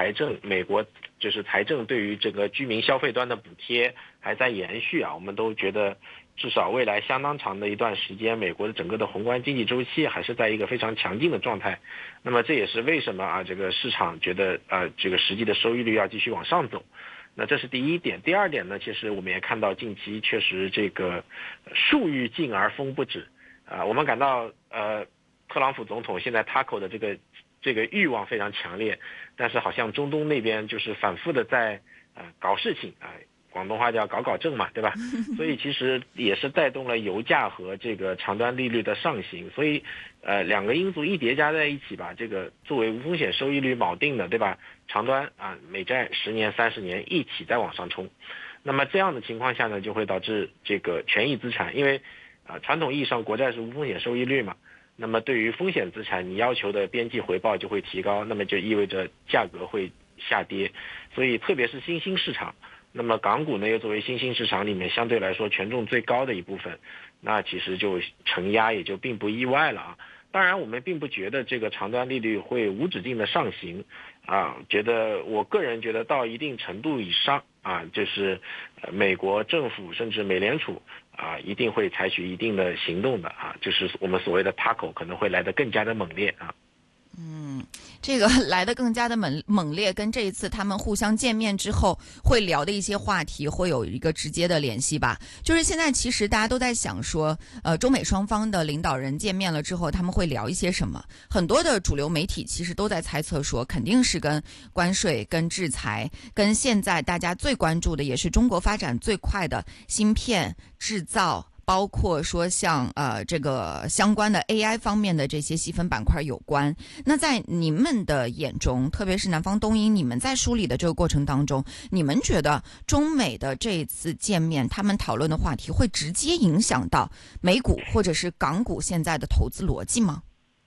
美国就是财政对于这个居民消费端的补贴还在延续啊，我们都觉得至少未来相当长的一段时间，美国的整个的宏观经济周期还是在一个非常强劲的状态。那么这也是为什么啊，这个市场觉得这个实际的收益率要继续往上走。那这是第一点。第二点呢，其实我们也看到近期确实这个树欲静而风不止啊，我们感到特朗普总统现在 tackle 的这个欲望非常强烈，但是好像中东那边就是反复的在搞事情啊，广东话叫搞政嘛，对吧？所以其实也是带动了油价和这个长端利率的上行，所以两个因素一叠加在一起吧，这个作为无风险收益率锚定的，对吧？长端啊，美债10年、30年一起在往上冲，那么这样的情况下呢，就会导致这个权益资产，因为传统意义上国债是无风险收益率嘛。那么对于风险资产，你要求的边际回报就会提高，那么就意味着价格会下跌，所以特别是新兴市场，那么港股呢又作为新兴市场里面相对来说权重最高的一部分，那其实就承压也就并不意外了啊。当然我们并不觉得这个长端利率会无止境的上行啊，我个人觉得到一定程度以上啊，就是美国政府甚至美联储啊一定会采取一定的行动的啊，就是我们所谓的 tackle 可能会来得更加的猛烈啊。 这个来得更加的猛烈，跟这一次他们互相见面之后会聊的一些话题会有一个直接的联系吧。就是现在其实大家都在想说，中美双方的领导人见面了之后他们会聊一些什么，很多的主流媒体其实都在猜测说肯定是跟关税、跟制裁、跟现在大家最关注的也是中国发展最快的芯片制造，包括说像这个相关的 AI 方面的这些细分板块有关。那在你们的眼中，特别是南方东英，你们在梳理的这个过程当中，你们觉得中美的这一次见面他们讨论的话题会直接影响到美股或者是港股现在的投资逻辑吗？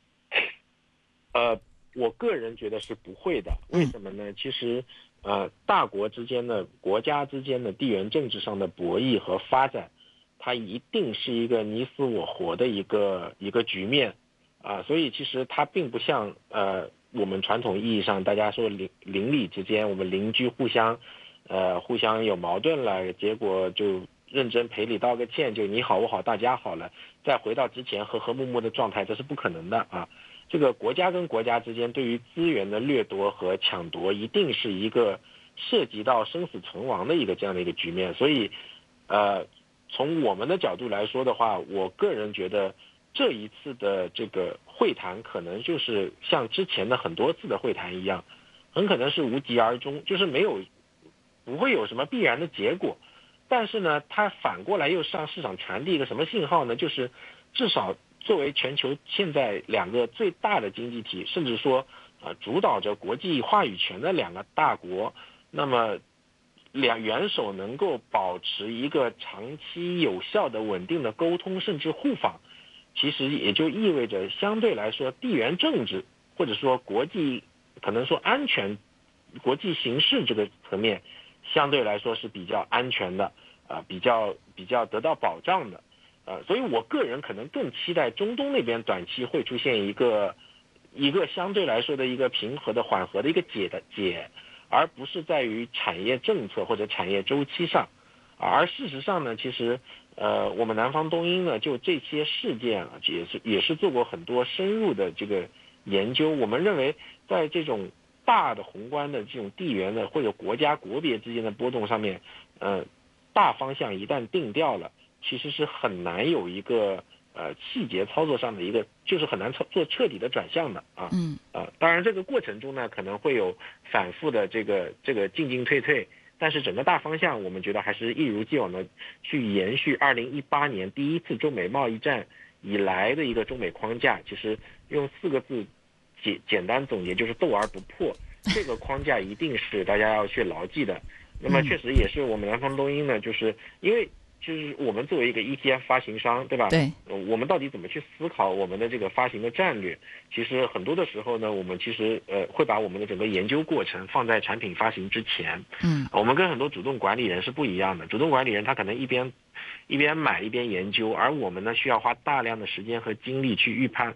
我个人觉得是不会的。为什么呢？其实大国之间的国家之间的地缘政治上的博弈和发展，它一定是一个你死我活的一个局面啊，所以其实它并不像我们传统意义上大家说邻里之间，我们邻居互相有矛盾了，结果就认真赔礼道个歉，就你好我好大家好了，再回到之前和和睦睦的状态，这是不可能的啊。这个国家跟国家之间对于资源的掠夺和抢夺，一定是一个涉及到生死存亡的这样的一个局面，所以从我们的角度来说的话，我个人觉得这一次的这个会谈可能就是像之前的很多次的会谈一样，很可能是无疾而终，就是不会有什么必然的结果。但是呢，它反过来又向市场传递一个什么信号呢？就是至少作为全球现在两个最大的经济体，甚至说主导着国际话语权的两个大国，那么元首能够保持一个长期有效的稳定的沟通甚至互访，其实也就意味着相对来说地缘政治或者说国际可能说安全国际形势这个层面相对来说是比较安全的比较得到保障的所以我个人可能更期待中东那边短期会出现一个相对来说的一个平和的缓和的一个解，而不是在于产业政策或者产业周期上。而事实上呢，其实我们南方东英呢就这些事件也是做过很多深入的这个研究。我们认为在这种大的宏观的这种地缘的或者国家国别之间的波动上面大方向一旦定掉了，其实是很难有一个细节操作上的就是很难做彻底的转向的当然这个过程中呢可能会有反复的这个进退，但是整个大方向我们觉得还是一如既往的去延续2018年第一次中美贸易战以来的一个中美框架，其实用4个字简单总结就是斗而不破，这个框架一定是大家要去牢记的。那么确实也是我们南方东英呢，就是因为就是我们作为一个 ETF 发行商，对吧？ 对， 我们到底怎么去思考我们的这个发行的战略？其实很多的时候呢，我们其实会把我们的整个研究过程放在产品发行之前。我们跟很多主动管理人是不一样的，主动管理人他可能一边买一边研究，而我们呢需要花大量的时间和精力去预判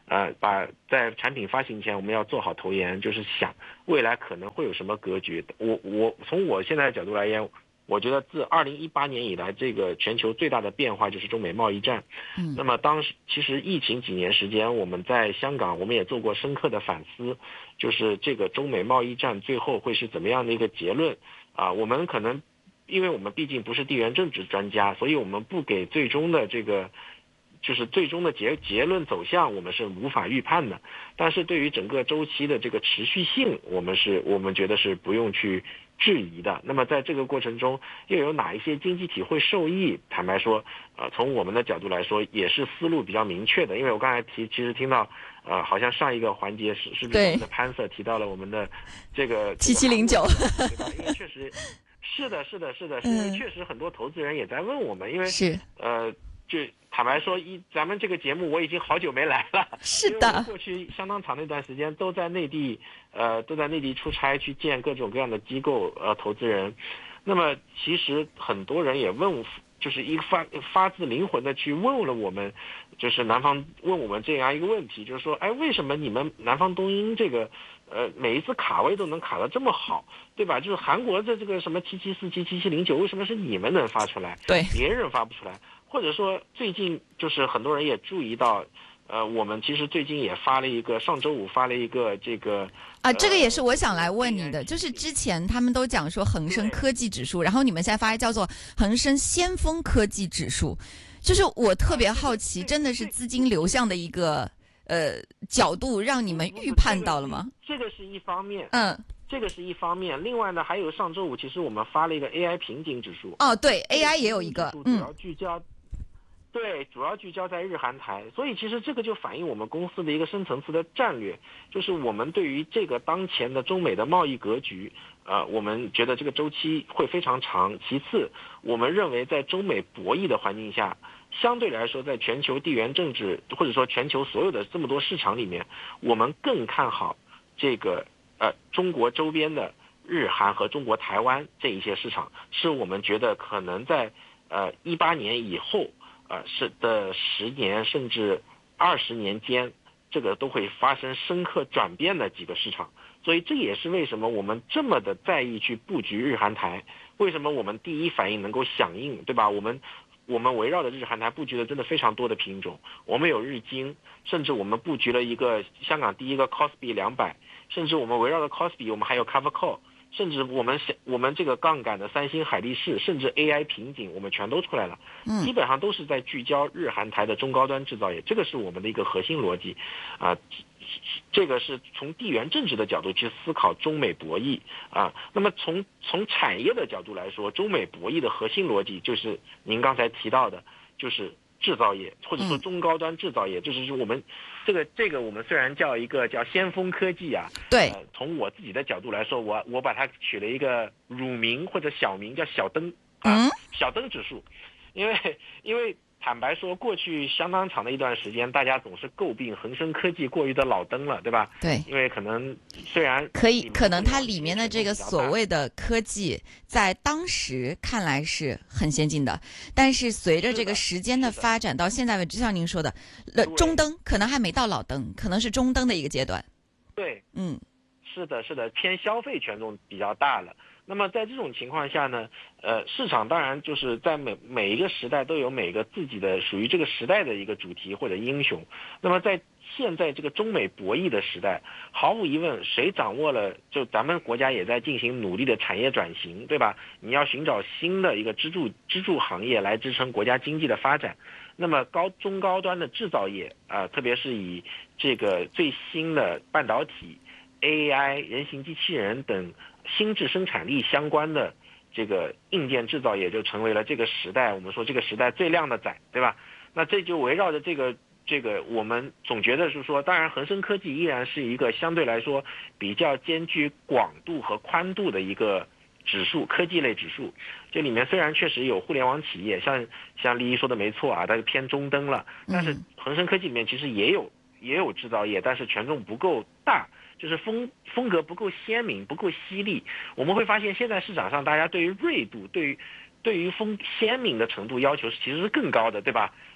把在产品发行前我们要做好投研，就是想未来可能会有什么格局。我从我现在的角度来言，我觉得自2018年以来，这个全球最大的变化就是中美贸易战。那么当时其实疫情几年时间，我们在香港我们也做过深刻的反思，就是这个中美贸易战最后会是怎么样的一个结论啊？我们可能因为我们毕竟不是地缘政治专家，所以我们不给最终的这个。就是最终的结论走向，我们是无法预判的。但是对于整个周期的这个持续性，我们觉得是不用去质疑的。那么在这个过程中，又有哪一些经济体会受益？坦白说，从我们的角度来说，也是思路比较明确的。因为我刚才其实听到，好像上一个环节是不是我们的潘 Sir 提到了我们的这个 7709， 对吧？因为确实是的，因为确实很多投资人也在问我们，因为就坦白说，咱们这个节目我已经好久没来了， 是的， 因为我过去相当长的一段时间都在内地出差去见各种各样的机构投资人。那么其实很多人也问，就是一个发自灵魂的去问了我们，就是南方问我们这样一个问题，就是说，哎，为什么你们南方东英这个每一次卡位都能卡得这么好，对吧？就是韩国的这个什么7747、7709，为什么是你们能发出来， 对， 别人发不出来？或者说最近就是很多人也注意到，我们其实最近也上周五发了一个这个这个也是我想来问你的，就是之前他们都讲说恒生科技指数，然后你们现在发叫做恒生先锋科技指数，就是我特别好奇，真的是资金流向的一个角度，让你们预判到了吗？ 这个是一方面， 这个是一方面。另外呢，还有上周五其实我们发了一个 AI 瓶颈指数。 对 ，AI 也有一个， 主要聚焦。对，主要聚焦在日韩台，所以其实这个就反映我们公司的一个深层次的战略，就是我们对于这个当前的中美的贸易格局，我们觉得这个周期会非常长。其次，我们认为在中美博弈的环境下，相对来说，在全球地缘政治或者说全球所有的这么多市场里面，我们更看好这个中国周边的日韩和中国台湾这一些市场，是我们觉得可能在18年以后。是的10年甚至20年间，这个都会发生深刻转变的几个市场。所以这也是为什么我们这么的在意去布局日韩台，为什么我们第一反应能够响应，对吧？我们围绕着日韩台布局的真的非常多的品种，我们有日经，甚至我们布局了一个香港第一个 Kospi 200，甚至我们围绕着 Kospi 我们还有 Cover Call，甚至我们这个杠杆的三星海力士，甚至 AI 瓶颈，我们全都出来了。基本上都是在聚焦日韩台的中高端制造业，这个是我们的一个核心逻辑啊。这个是从地缘政治的角度去思考中美博弈啊。那么从产业的角度来说，中美博弈的核心逻辑就是您刚才提到的，就是制造业或者说中高端制造业，就是我们这个我们虽然叫一个叫先锋科技啊， 对， 从我自己的角度来说，我把它取了一个乳名或者小名叫小灯小灯指数，因为坦白说，过去相当长的一段时间，大家总是诟病恒生科技过于的老登了，对吧？ 对， 因为可能虽然可能它里面的这个所谓的科技，在当时看来是很先进的，但是随着这个时间的发展，到现在为止，就像您说的，中灯可能还没到老灯，可能是中灯的一个阶段。 对，是的，偏消费权重比较大了。那么在这种情况下呢，市场当然就是在每一个时代都有每个自己的属于这个时代的一个主题或者英雄。那么在现在这个中美博弈的时代，毫无疑问，谁掌握了，就咱们国家也在进行努力的产业转型，对吧？你要寻找新的一个支柱行业来支撑国家经济的发展。那么中高端的制造业特别是以这个最新的半导体、AI、人形机器人等心智生产力相关的这个硬件制造业，就成为了这个时代，我们说这个时代最靓的仔，对吧？那这就围绕着这个，我们总觉得是说，当然恒生科技依然是一个相对来说比较兼具广度和宽度的一个指数，科技类指数。这里面虽然确实有互联网企业，像丽一说的没错啊，它是偏中灯了，但是恒生科技里面其实也有制造业，但是权重不够大。就是风格不够鲜明，不够犀利。我们会发现，现在市场上大家对于锐度、对于鲜明的程度要求其实是更高的，对吧？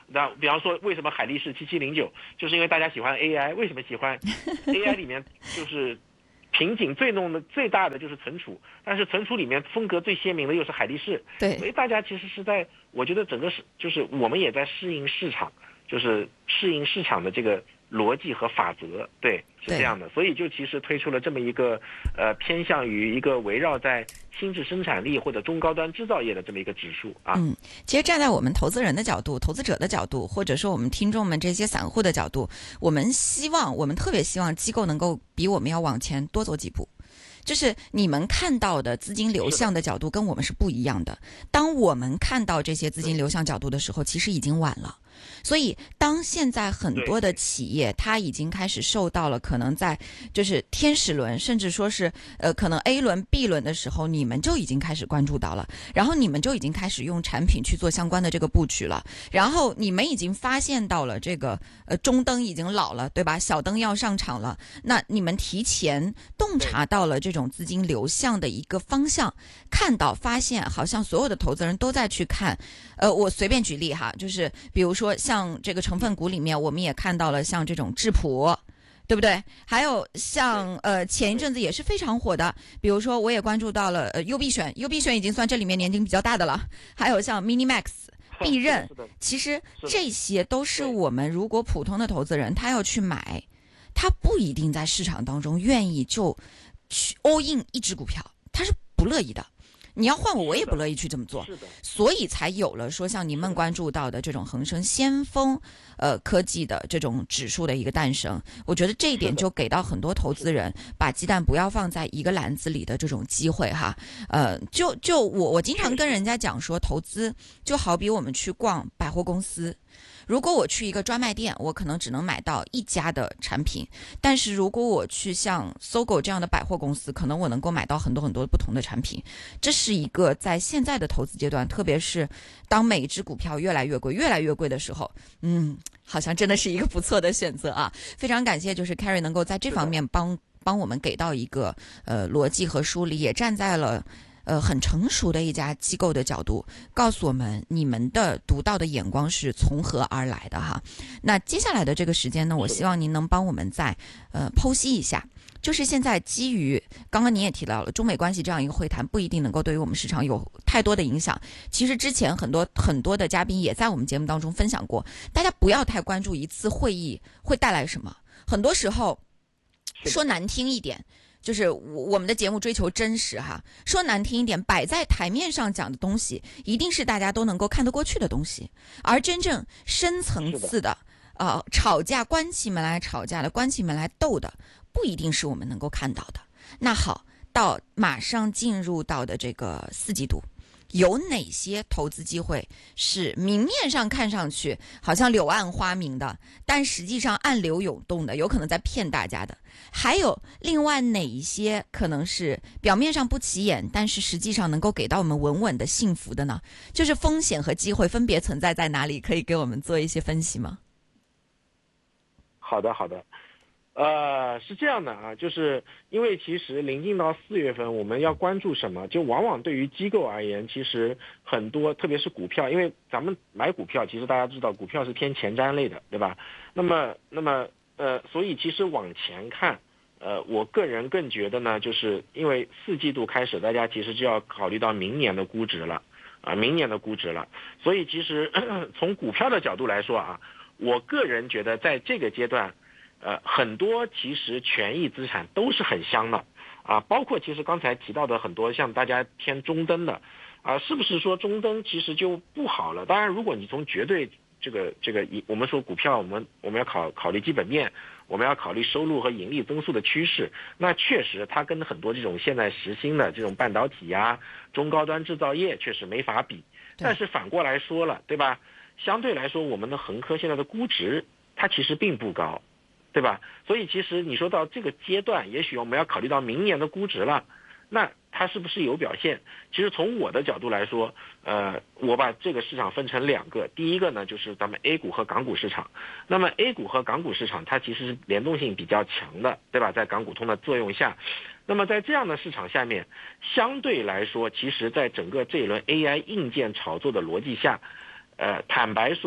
那比方说，为什么海力士7709，就是因为大家喜欢 AI， 为什么喜欢 AI 里面就是瓶颈最大的就是存储，但是存储里面风格最鲜明的又是海力士， 对， 所以大家其实是在，我觉得整个就是我们也在适应市场，就是适应市场的这个逻辑和法则，对，是这样的，所以就其实推出了这么一个偏向于一个围绕在新质生产力或者中高端制造业的这么一个指数啊。 其实站在我们投资人的角度、投资者的角度，或者说我们听众们这些散户的角度，我们特别希望机构能够比我们要往前多走几步。就是你们看到的资金流向的角度跟我们是不一样的。当我们看到这些资金流向角度的时候，其实已经晚了。所以当现在很多的企业它已经开始受到了可能在就是天使轮甚至说是可能 A 轮 B 轮的时候，你们就已经开始关注到了，然后你们就已经开始用产品去做相关的这个布局了，然后你们已经发现到了这个中灯已经老了，对吧？小灯要上场了，那你们提前洞察到了这种资金流向的一个方向，看到发现好像所有的投资人都在去看我随便举例哈，就是比如说像这个成分股里面，我们也看到了像这种质朴，对不对？还有像前一阵子也是非常火的，比如说我也关注到了优必选已经算这里面年龄比较大的了，还有像 Minimax、必任，其实这些都是我们如果普通的投资人他要去买，他不一定在市场当中愿意就去 all in 一只股票，他是不乐意的。你要换我也不乐意去这么做，所以才有了说像您们关注到的这种恒生先锋科技的这种指数的一个诞生。我觉得这一点就给到很多投资人把鸡蛋不要放在一个篮子里的这种机会哈。我经常跟人家讲说，投资就好比我们去逛百货公司。如果我去一个专卖店，我可能只能买到一家的产品，但是如果我去像搜狗这样的百货公司，可能我能够买到很多很多不同的产品。这是一个在现在的投资阶段，特别是当每一只股票越来越贵的时候，好像真的是一个不错的选择啊。非常感谢就是 Carry 能够在这方面帮我们给到一个逻辑和梳理，也站在了很成熟的一家机构的角度，告诉我们你们的独到的眼光是从何而来的哈。那接下来的这个时间呢，我希望您能帮我们再剖析一下，就是现在基于刚刚您也提到了中美关系这样一个会谈不一定能够对于我们市场有太多的影响。其实之前很多的嘉宾也在我们节目当中分享过，大家不要太关注一次会议会带来什么，很多时候说难听一点，就是我们的节目追求真实哈，说难听一点，摆在台面上讲的东西一定是大家都能够看得过去的东西，而真正深层次的吵架关起门来吵架的，关起门来斗的，不一定是我们能够看到的。那好，到马上进入到的这个4季度，有哪些投资机会是明面上看上去好像柳暗花明的，但实际上暗流涌动的，有可能在骗大家的？还有另外哪一些可能是表面上不起眼，但是实际上能够给到我们稳稳的幸福的呢？就是风险和机会分别存在在哪里？可以给我们做一些分析吗？ 好的，是这样的啊，就是因为其实临近到4月份，我们要关注什么？就往往对于机构而言，其实很多，特别是股票，因为咱们买股票，其实大家知道股票是偏前瞻类的，对吧？那么所以其实往前看，我个人更觉得呢，就是因为4季度开始，大家其实就要考虑到明年的估值了，所以其实从股票的角度来说啊，我个人觉得在这个阶段，很多其实权益资产都是很香的啊，包括其实刚才提到的很多像大家偏中灯的啊，是不是说中灯其实就不好了？当然，如果你从绝对这个我们说股票，我们要考虑基本面，我们要考虑收入和盈利增速的趋势，那确实它跟很多这种现在时兴的这种半导体啊、中高端制造业确实没法比。但是反过来说了，对吧？相对来说，我们的恒科现在的估值它其实并不高，对吧？所以其实你说到这个阶段，也许我们要考虑到明年的估值了，那它是不是有表现？其实从我的角度来说，我把这个市场分成2个，第一个呢就是咱们 A 股和港股市场。那么 A 股和港股市场它其实是联动性比较强的，对吧？在港股通的作用下，那么在这样的市场下面，相对来说，其实在整个这一轮 AI 硬件炒作的逻辑下，坦白说，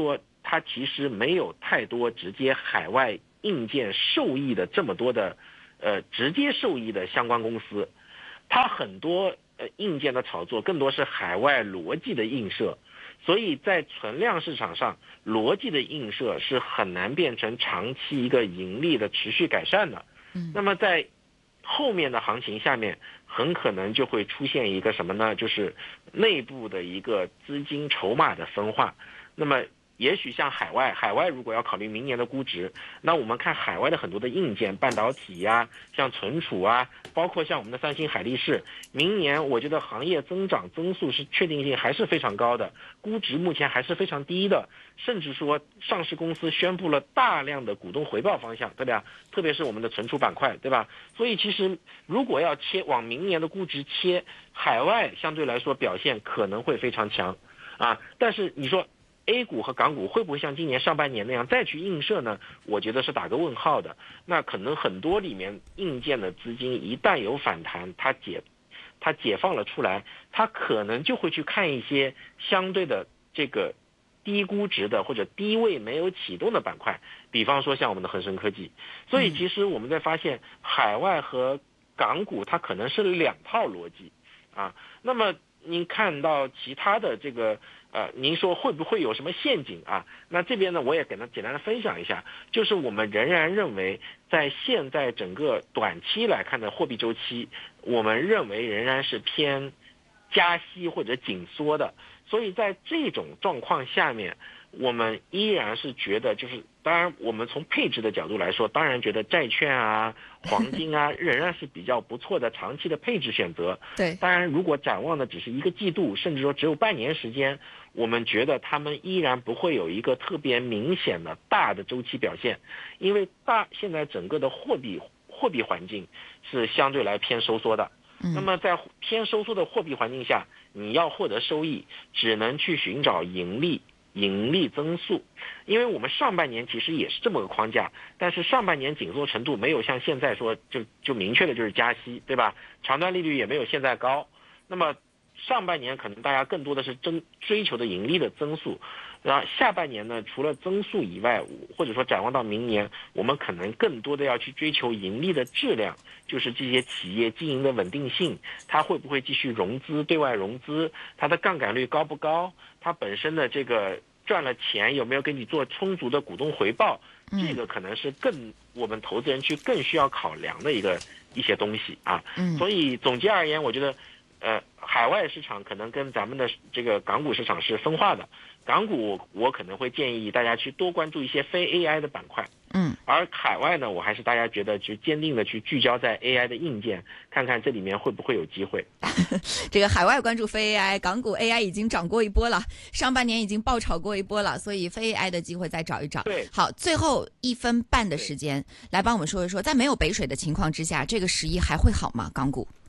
它其实没有太多直接海外硬件受益的这么多的直接受益的相关公司，它很多硬件的炒作更多是海外逻辑的映射，所以在存量市场上，逻辑的映射是很难变成长期一个盈利的持续改善的。那么在后面的行情下面，很可能就会出现一个什么呢？就是内部的一个资金筹码的分化。那么也许像海外如果要考虑明年的估值，那我们看海外的很多的硬件、半导体呀，像存储啊，包括像我们的三星、海力士，明年我觉得行业增长增速是确定性还是非常高的，估值目前还是非常低的，甚至说上市公司宣布了大量的股东回报方向，对吧？特别是我们的存储板块，对吧？所以其实如果要往明年的估值切，海外相对来说表现可能会非常强啊，但是你说A 股和港股会不会像今年上半年那样再去映射呢？我觉得是打个问号的。那可能很多里面硬件的资金一旦有反弹，它解放了出来，它可能就会去看一些相对的这个低估值的或者低位没有启动的板块，比方说像我们的恒生科技。所以其实我们在发现海外和港股它可能是两套逻辑啊。那么您看到其他的这个您说会不会有什么陷阱啊？那这边呢，我也给他简单的分享一下，就是我们仍然认为，在现在整个短期来看的货币周期，我们认为仍然是偏加息或者紧缩的。所以在这种状况下面，我们依然是觉得，就是当然我们从配置的角度来说，当然觉得债券啊、黄金啊仍然是比较不错的长期的配置选择。 对， 当然如果展望的只是一个季度，甚至说只有半年时间，我们觉得他们依然不会有一个特别明显的大的周期表现，因为现在整个的货币环境是相对来偏收缩的。那么在偏收缩的货币环境下，你要获得收益，只能去寻找盈利增速。因为我们上半年其实也是这么个框架，但是上半年紧缩程度没有像现在说就明确的就是加息，对吧？长端利率也没有现在高。那么上半年可能大家更多的是追求的盈利的增速，然后下半年呢，除了增速以外，或者说展望到明年，我们可能更多的要去追求盈利的质量，就是这些企业经营的稳定性，它会不会继续融资，对外融资，它的杠杆率高不高，它本身的这个赚了钱有没有给你做充足的股东回报，这个可能是我们投资人去更需要考量的一些东西啊。所以总结而言，我觉得海外市场可能跟咱们的这个港股市场是分化的。港股我可能会建议大家去多关注一些非 AI 的板块，而海外呢，我还是大家觉得去坚定的去聚焦在 AI 的硬件，看看这里面会不会有机会。 这个海外关注非 AI， 港股 AI 已经涨过一波了，上半年已经爆炒过一波了，所以非 AI 的机会再找一找。 对， 好，最后1分半的时间来帮我们说一说，在没有北水的情况之下，这个11还会好吗？港股？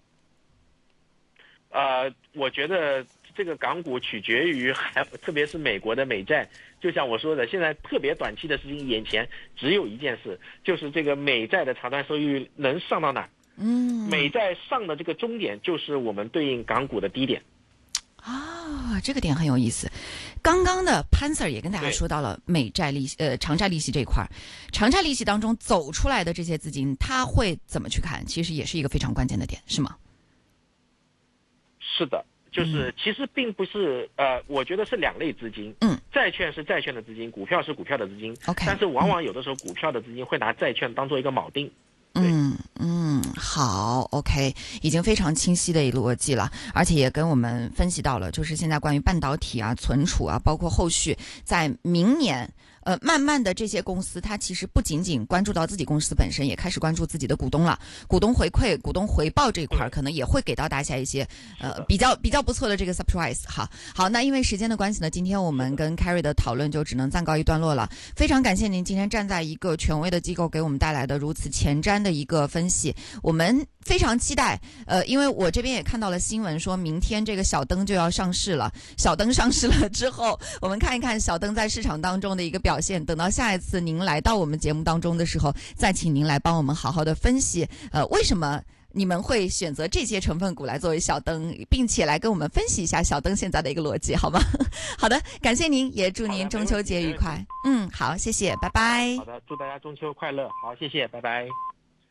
我觉得这个港股取决于特别是美国的美债，就像我说的，现在特别短期的事情，眼前只有一件事，就是这个美债的长端收益率能上到哪？美债上的这个终点就是我们对应港股的低点。 这个点很有意思。刚刚的潘 Sir 也跟大家说到了美债利息，长债利息这一块，长债利息当中走出来的这些资金，他会怎么去看？其实也是一个非常关键的点，是吗？ 是的，就是其实并不是我觉得是两类资金，债券是债券的资金，股票是股票的资金，但是往往有的时候股票的资金会拿债券当做一个锚定。 好 ，OK， 已经非常清晰的逻辑了，而且也跟我们分析到了，就是现在关于半导体啊、存储啊，包括后续在明年。慢慢的这些公司，它其实不仅仅关注到自己公司本身，也开始关注自己的股东了。股东回馈、股东回报这一块，可能也会给到大家一些比较不错的这个 surprise。好，那因为时间的关系呢，今天我们跟 Carrie 的讨论就只能暂告一段落了。非常感谢您今天站在一个权威的机构给我们带来的如此前瞻的一个分析，我们非常期待。因为我这边也看到了新闻，说明天这个小灯就要上市了。小灯上市了之后，我们看一看小灯在市场当中的一个表现。等到下一次您来到我们节目当中的时候，再请您来帮我们好好的分析，为什么你们会选择这些成分股来作为小灯，并且来跟我们分析一下小灯现在的一个逻辑，好吗？好的，感谢您，也祝您中秋节愉快。好，谢谢，拜拜。 好的，祝大家中秋快乐。好，谢谢，拜拜。